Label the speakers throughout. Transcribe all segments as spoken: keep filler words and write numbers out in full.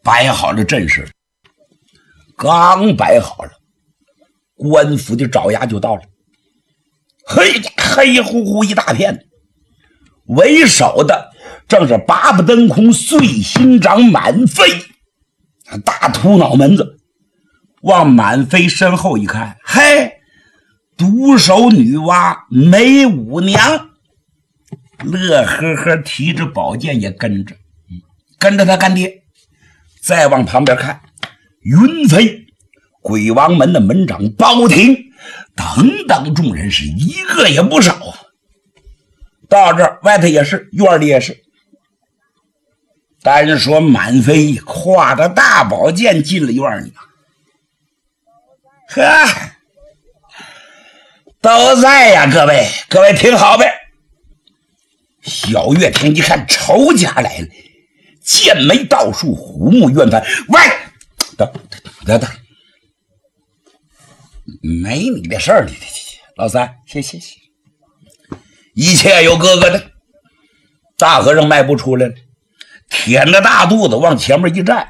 Speaker 1: 摆好了阵势，刚摆好了，官府的爪牙就到了，黑黑乎乎一大片，为首的正是八不登空碎心掌满飞，大秃脑门子。往满飞身后一看，嘿，独守女娲梅五娘，乐呵呵提着宝剑也跟着，跟着他干爹。再往旁边看，云飞、鬼王门的门长包廷等等众人是一个也不少啊。到这儿外头也是，院里也是。单说满飞挎着大宝剑进了院里，呵，都在呀，各位，各位听好呗。小月亭一看仇家来了，剑眉倒竖，虎目圆翻。喂，等等等，没你的事儿，老三，谢谢谢。一切有哥哥的。大和尚迈步出来了，舔着大肚子往前面一站。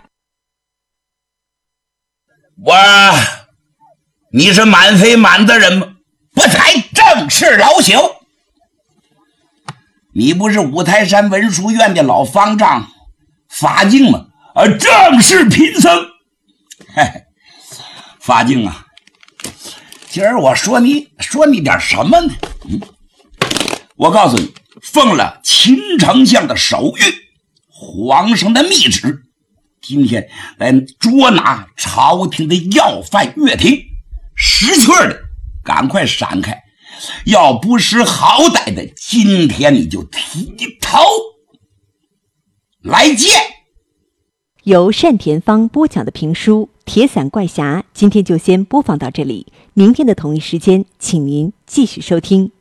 Speaker 1: 我，你是满飞满的人吗？不才正是老朽。你不是五台山文殊院的老方丈法净吗？而正是贫僧。嘿嘿，法净啊，今儿我说你说你点什么呢？嗯，我告诉你，奉了秦丞相的手谕，皇上的密旨，今天来捉拿朝廷的要犯岳廷，识趣的赶快闪开，要不识好歹的，今天你就提头来见。
Speaker 2: 由单田芳播讲的评书《铁伞怪侠》今天就先播放到这里，明天的同一时间请您继续收听。